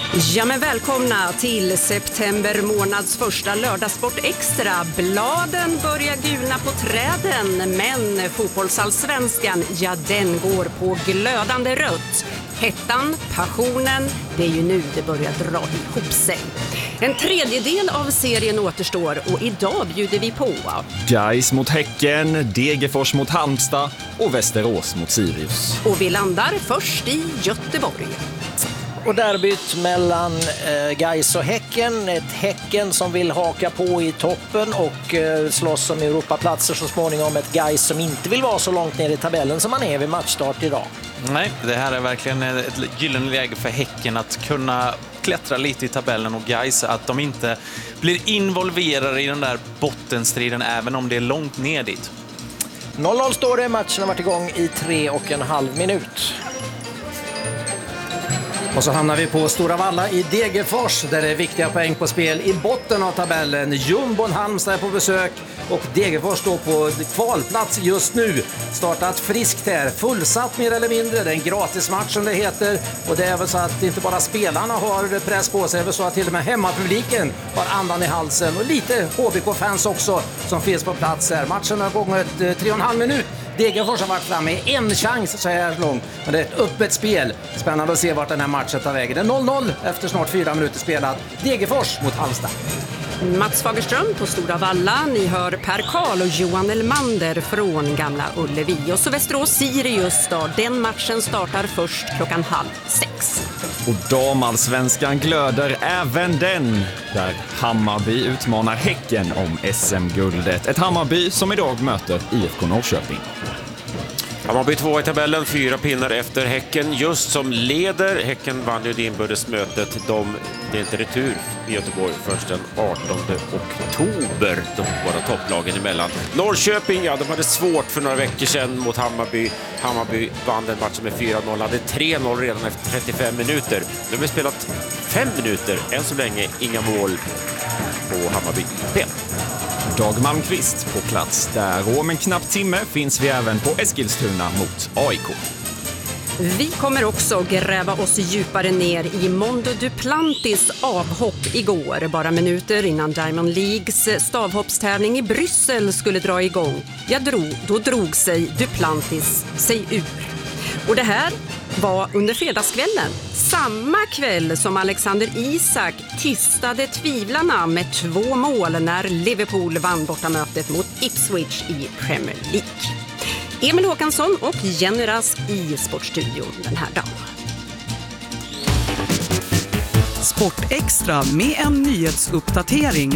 Ja, men välkomna till september månads första lördagssport extra. Bladen börjar gulna på träden, men fotbollsallsvenskan, ja, den går på glödande rött. Hettan, passionen, det är ju nu det börjar dra ihop sig. En tredjedel av serien återstår och idag bjuder vi på Gais mot Häcken, Degerfors mot Halmstad och Västerås mot Sirius. Och vi landar först i Göteborg. Och derbyt mellan Gais och Häcken. Ett Häcken som vill haka på i toppen och slåss om Europaplatser så småningom. Ett Gais som inte vill vara så långt ner i tabellen som man är vid matchstart idag. Nej, det här är verkligen ett gyllene läge för Häcken att kunna klättra lite i tabellen och Gais att de inte blir involverade i den där bottenstriden även om det är långt ner dit. 0-0 står det. Matchen har varit igång i 3,5 minut. Och så hamnar vi på Stora Valla i Degerfors där det är viktiga poäng på spel i botten av tabellen. Jumbon Halmstad är på besök och Degerfors står på kvalplats just nu. Startat friskt här, fullsatt mer eller mindre. Det är en gratismatch som det heter och det är väl så att inte bara spelarna har press på sig, det är väl så att till och med hemmapubliken har andan i halsen och lite HBK-fans också som finns på plats här. Matchen har gått 3,5 minut. Degerfors har varit framme i en chans så här långt. Men det är ett öppet spel. Spännande att se vart den här matchen tar vägen. Det är 0-0 efter snart 4 minuter spelat. Degerfors mot Halmstad. Mats Fagerström på Stora Valla. Ni hör Per Karl och Johan Elmander från Gamla Ullevi. Och så Västerås Sirius då. Den matchen startar först 5:30. Och damallsvenskan glöder även den, där Hammarby utmanar Häcken om SM-guldet. Ett Hammarby som idag möter IFK Norrköping. Hammarby 2 i tabellen, 4 pinnar efter Häcken just som leder. Häcken vann ju det inbördesmötet. Det är inte retur i Göteborg först den 18 oktober. De båda topplagen emellan. Norrköping, ja, de hade svårt för några veckor sedan mot Hammarby. Hammarby vann den matchen med 4-0. Hade 3-0 redan efter 35 minuter. De har spelat 5 minuter. Än så länge inga mål på Hammarby. Dag Malmqvist på plats där och om en knapp timme finns vi även på Eskilstuna mot AIK. Vi kommer också gräva oss djupare ner i Mondo Duplantis avhopp igår. Bara minuter innan Diamond Leagues stavhoppstävling i Bryssel skulle dra igång. Då drog sig Duplantis sig ur. Och det här var under fredagskvällen. Samma kväll som Alexander Isak tystade tvivlarna med 2 mål när Liverpool vann bortamötet mot Ipswich i Premier League. Emil Håkansson och Jenny Rask i Sportstudion den här dagen. Sportextra med en nyhetsuppdatering.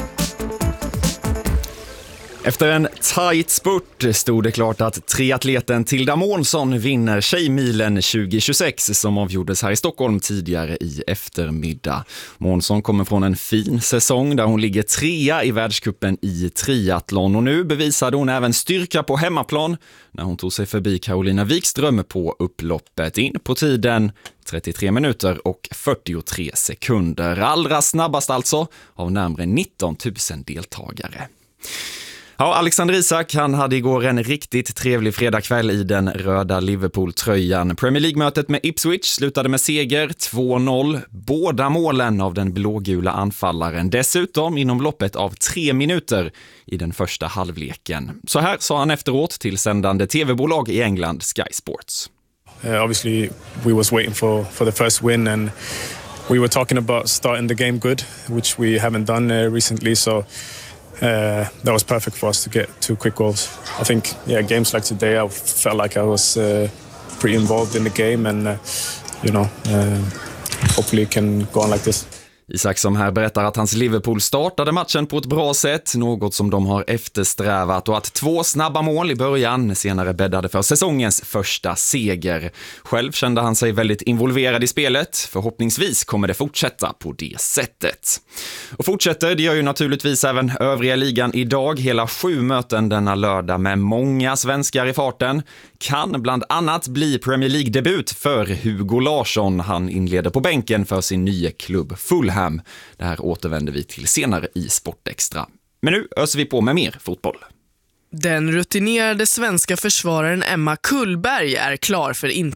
Efter en tight spurt stod det klart att triatleten Tilda Månsson vinner Tjejmilen 2026 som avgjordes här i Stockholm tidigare i eftermiddag. Månsson kommer från en fin säsong där hon ligger 3:a i världscupen i triathlon och nu bevisade hon även styrka på hemmaplan när hon tog sig förbi Carolina Wikström på upploppet in på tiden 33 minuter och 43 sekunder. Allra snabbast alltså av närmare 19 000 deltagare. Ja, Alexander Isak, han hade igår en riktigt trevlig fredagkväll i den röda Liverpool-tröjan. Premier League-mötet med Ipswich slutade med seger 2-0. Båda målen av den blågula anfallaren. Dessutom inom loppet av 3 minuter i den första halvleken. Så här sa han efteråt till sändande tv-bolag i England, Sky Sports. Obviously, we was waiting for the first win and we were talking about starting the game good, which we haven't done recently, so that was perfect for us to get 2 quick goals. I think, games like today, I felt like I was pretty involved in the game and, hopefully it can go on like this. Isak som här berättar att hans Liverpool startade matchen på ett bra sätt, något som de har eftersträvat och att 2 snabba mål i början senare bäddade för säsongens första seger. Själv kände han sig väldigt involverad i spelet. Förhoppningsvis kommer det fortsätta på det sättet. Och fortsätter, det gör ju naturligtvis även övriga ligan idag. Hela 7 möten denna lördag med många svenskar i farten. Kan bland annat bli Premier League-debut för Hugo Larsson. Han inleder på bänken för sin nya klubb Fulham. Det här återvänder vi till senare i Sportextra. Men nu öser vi på med mer fotboll. Den rutinerade svenska försvararen Emma Kullberg är klar för Inter.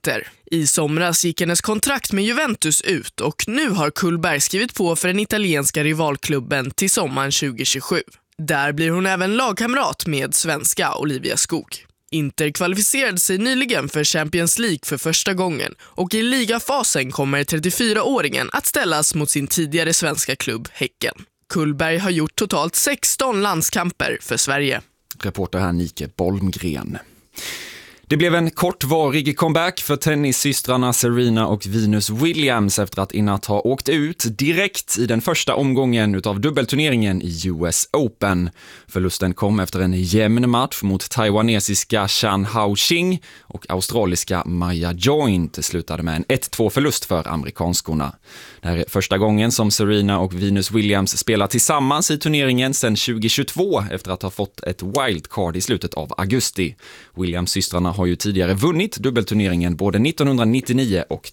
I somras gick hennes kontrakt med Juventus ut och nu har Kullberg skrivit på för den italienska rivalklubben till sommaren 2027. Där blir hon även lagkamrat med svenska Olivia Skog. Inter kvalificerade sig nyligen för Champions League för första gången och i ligafasen kommer 34-åringen att ställas mot sin tidigare svenska klubb Häcken. Kullberg har gjort totalt 16 landskamper för Sverige. Reporter här Nike Bolmgren. Det blev en kortvarig comeback för tennissystrarna Serena och Venus Williams efter att innan ha åkt ut direkt i den första omgången av dubbelturneringen i US Open. Förlusten kom efter en jämn match mot taiwanesiska Chan Hao-Ching och australiska Maya Joint slutade med en 1-2 förlust för amerikanskorna. Det här är första gången som Serena och Venus Williams spelar tillsammans i turneringen sedan 2022 efter att ha fått ett wildcard i slutet av augusti. Williams-systrarna har ju tidigare vunnit dubbelturneringen både 1999 och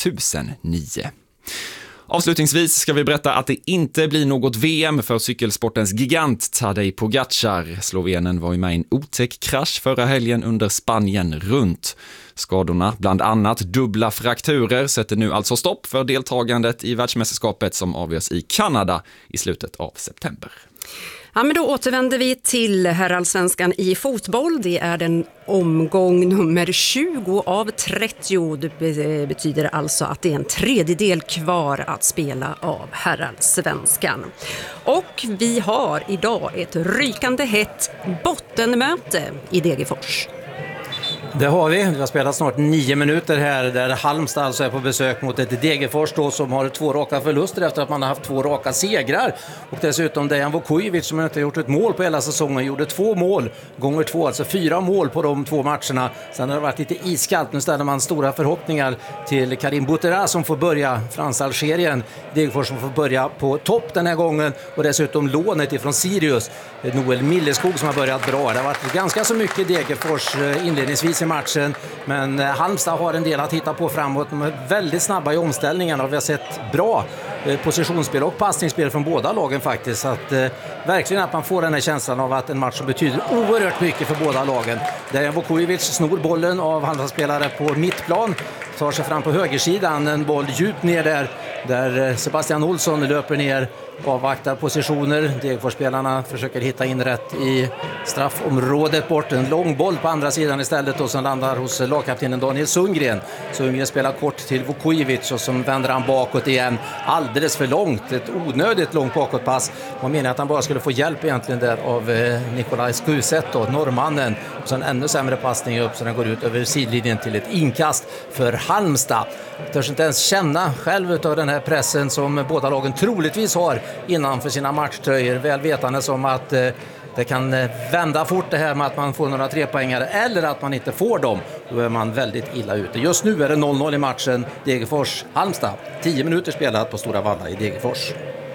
2009. Avslutningsvis ska vi berätta att det inte blir något VM för cykelsportens gigant Tadej Pogačar. Slovenen var ju med i en otäck krasch förra helgen under Spanien runt. Skadorna, bland annat dubbla frakturer, sätter nu alltså stopp för deltagandet i världsmästerskapet som avgörs i Kanada i slutet av september. Ja, men då återvänder vi till herrallsvenskan i fotboll. Det är den omgång nummer 20 av 30. Det betyder alltså att det är en tredjedel kvar att spela av herrallsvenskan. Och vi har idag ett rykande hett bottenmöte i Degerfors. Det har vi. Det har spelat snart 9 minuter här där Halmstad alltså är på besök mot ett Degerfors då, som har 2 raka förluster efter att man har haft 2 raka segrar. Och dessutom Dejan Vukojevic som inte har gjort ett mål på hela säsongen gjorde 2 mål gånger 2, alltså 4 mål på de 2 matcherna. Sen har det varit lite iskallt. Nu ställer man stora förhoppningar till Karim Boutera som får börja, Frans-Algerien. Degerfors som får börja på topp den här gången och dessutom lånet ifrån Sirius, Noel Milleskog som har börjat bra. Det har varit ganska så mycket Degerfors inledningsvis i matchen, men Halmstad har en del att hitta på framåt. De är väldigt snabba i omställningarna och vi har sett bra positionsspel och passningsspel från båda lagen faktiskt. Så att verkligen att man får den här känslan av att en match som betyder oerhört mycket för båda lagen. Där Vukojevic snor bollen av Halmstad-spelare på mittplan, tar sig fram på högersidan, en boll djupt ner där Sebastian Olsson löper ner, avvaktar positioner. Degerfors-spelarna försöker hitta in rätt i straffområdet bort. En lång boll på andra sidan istället och som landar hos lagkaptenen Daniel Sundgren. Sundgren spelar kort till Vukojevic och som vänder han bakåt igen. Alldeles för långt, ett onödigt långt bakåtpass. Man menar att han bara skulle få hjälp egentligen där av Nikolaj Skuset då, norrmannen. Och sen ännu sämre passning upp så den går ut över sidlinjen till ett inkast för Halmstad. Törs inte ens känna själv av den här pressen som båda lagen troligtvis har innanför sina matchtröjor, väl vetande som att det kan vända fort det här med att man får några 3-poängare eller att man inte får dem. Då är man väldigt illa ute. Just nu är det 0-0 i matchen Degerfors-Halmstad. 10 minuter spelat på Stora Valla i Degerfors.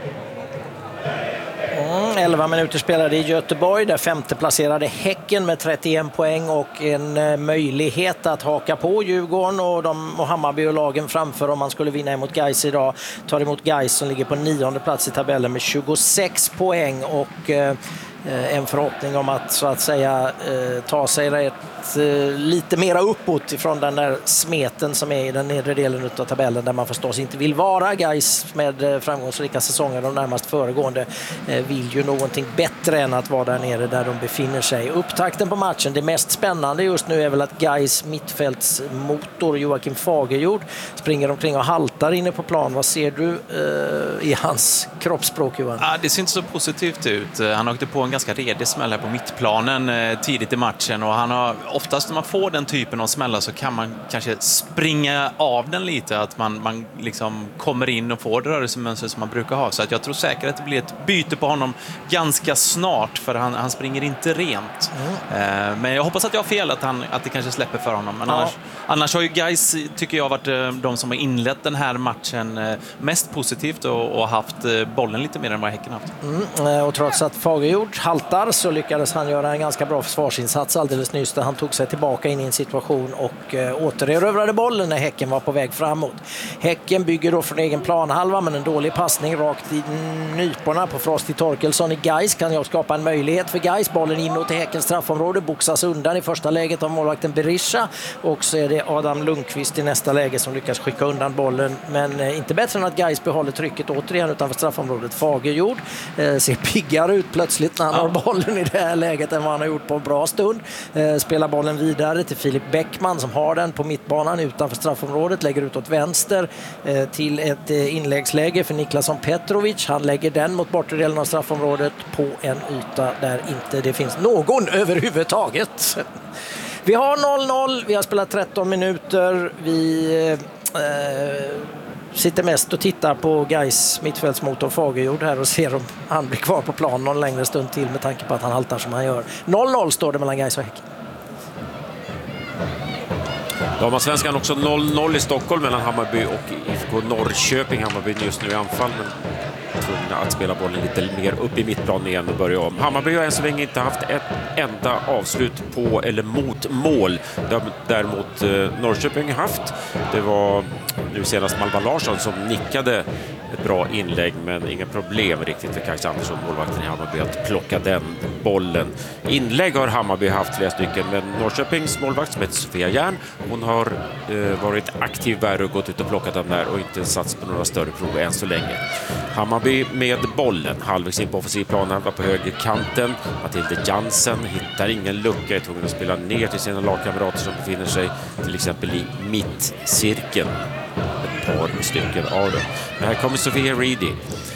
11 minuter spelade i Göteborg där 5:e placerade Häcken med 31 poäng och en möjlighet att haka på Djurgården och Hammarby och lagen framför om man skulle vinna emot Gais idag. Tar emot Gais som ligger på 9:e plats i tabellen med 26 poäng och en förhoppning om att så att säga ta sig lite mera uppåt ifrån den där smeten som är i den nedre delen av tabellen där man förstås inte vill vara. Gais med framgångsrika säsonger de närmast föregående vill ju någonting bättre än att vara där nere där de befinner sig. Upptakten på matchen, det mest spännande just nu är väl att Gais mittfältsmotor Joakim Fagerjord springer omkring och haltar inne på plan. Vad ser du i hans kroppsspråk, Johan? Ja, det ser inte så positivt ut. Han åkte på en ganska redig smäll här på mittplanen tidigt i matchen och han har oftast när man får den typen av smällar så kan man kanske springa av den lite, att man liksom kommer in och får det rörelsemönster som man brukar ha. Så att jag tror säkert att det blir ett byte på honom ganska snart, för han springer inte rent. Men jag hoppas att jag har fel, att det kanske släpper för honom. Men annars har ju Gais, tycker jag, varit de som har inlett den här matchen mest positivt och haft bollen lite mer än vad Häcken haft. Och trots att Fagerjord haltar så lyckades han göra en ganska bra försvarsinsats alldeles nyss där han tog sig tillbaka in i en situation och återerövrade bollen när Häcken var på väg framåt. Häcken bygger då från egen planhalva, men en dålig passning rakt i nyporna på Frosty Torkelsson i Gais kan jag skapa en möjlighet för Gais. Bollen inåt i Häckens straffområde, boxas undan i första läget av målvakten Berisha, och så är det Adam Lundqvist i nästa läge som lyckas skicka undan bollen, men inte bättre än att Gais behåller trycket återigen utanför straffområdet. Fagerjord ser piggare ut plötsligt när han har bollen i det här läget än vad han har gjort på en bra stund. Spelar bollen vidare till Filip Bäckman som har den på mittbanan utanför straffområdet, lägger ut åt vänster till ett inläggsläge för Niklasson Petrovic. Han lägger den mot bortre delen av straffområdet på en yta där inte det finns någon överhuvudtaget. Vi har 0-0, vi har spelat 13 minuter, vi sitter mest och tittar på Gais mittfältsmotor Fagerjord här och ser om han blir kvar på plan någon längre stund till med tanke på att han haltar som han gör. 0-0 står det mellan Gais och Häcken. Damallsvenskan också 0-0 i Stockholm mellan Hammarby och IFK Norrköping. Hammarby just nu i anfall, men tvungna att spela bollen lite mer upp i mittplan igen och börja om. Hammarby har än så länge inte haft ett enda avslut på eller mot mål. Det har däremot Norrköping haft. Det var nu senast Malva Larsson som nickade ett bra inlägg, men inga problem riktigt för Kajsa Andersson, målvakten i Hammarby, att plocka den bollen. Inlägg har Hammarby haft flera stycken, men Norrköpings målvakt som heter Sofia Järn, hon har varit aktiv där och gått ut och plockat dem där och inte sats på några större prov än så länge. Hammarby med bollen, halvvägs in på offensivplanen, var på högerkanten. Matilde Jansen hittar ingen lucka, är tvungen att spela ner till sina lagkamrater som befinner sig till exempel i mittcirkeln. Ett par stycken av dem. Men här kommer Sofia Reedy.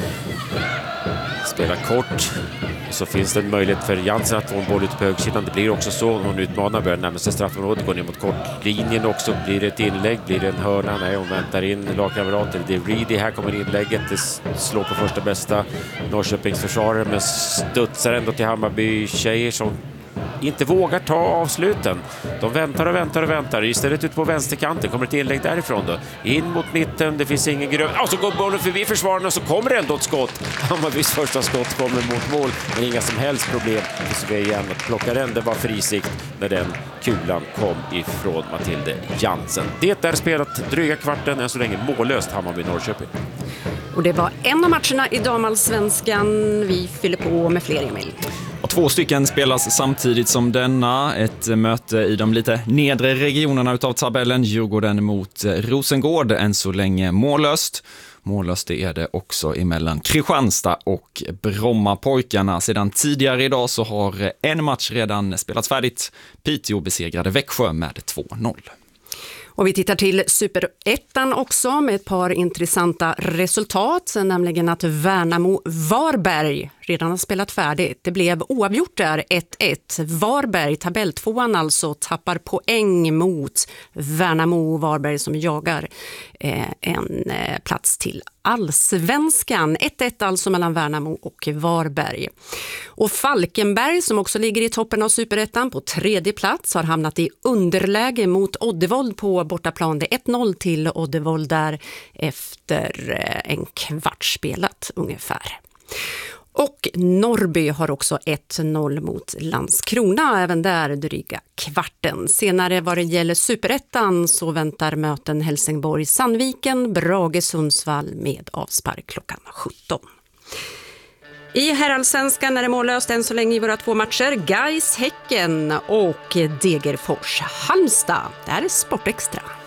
Spelar kort. Så finns det en möjlighet för Jansen att få en boll ut på högsidan. Det blir också så. Hon utmanar, börjar närma sig straffområdet, går ner mot kortlinjen också. Blir det ett inlägg? Blir det en hörna? Nej, hon väntar in lagkamrater. Det är Reedy. Här kommer inlägget. Det slår på första bästa Norrköpings försvarare, men studsar ändå till Hammarby tjejer som inte vågar ta avsluten. De väntar och väntar och väntar. Istället ut på vänsterkanten kommer ett inlägg därifrån då. In mot mitten, det finns ingen grön. Så går bollen förbi försvararna och så kommer det ändå ett skott. Hammarbys första skott kommer mot mål, men inga som helst problem. Så vi igen att plocka den. Det var frisikt när den kulan kom ifrån Matilde Jansen. Det är spelat dryga kvarten, än så länge mållöst Hammarby-Norrköping. Och det var en av matcherna i damallsvenskan. Vi fyller på med fler, Emil. Och 2 stycken spelas samtidigt som denna. Ett möte i de lite nedre regionerna utav tabellen. Djurgården mot Rosengård, än så länge mållöst. Mållöst är det också emellan Kristianstad och Brommapojkarna. Sedan tidigare idag så har en match redan spelats färdigt. Piteå besegrade Växjö med 2-0. Och vi tittar till Superettan också med ett par intressanta resultat, nämligen att Värnamo-Varberg redan har spelat färdigt. Det blev oavgjort där, 1-1. Varberg, tabelltvåan alltså, tappar poäng mot Värnamo-Varberg som jagar en plats till Allsvenskan. 1-1 alltså mellan Värnamo och Varberg. Och Falkenberg, som också ligger i toppen av Superettan på 3:e plats, har hamnat i underläge mot Oddevold på bortaplan. Det är 1-0 till Oddevold där efter en kvart spelat ungefär. Och Norrby har också 1-0 mot Landskrona, även där dryga kvarten. Senare vad det gäller Superettan så väntar möten Helsingborg-Sandviken, Brage-Sundsvall med avspark klockan 17. I herrallsvenskan är det mållöst än så länge i våra 2 matcher. Gais Häcken och Degerfors Halmstad. Det här är Sportextra.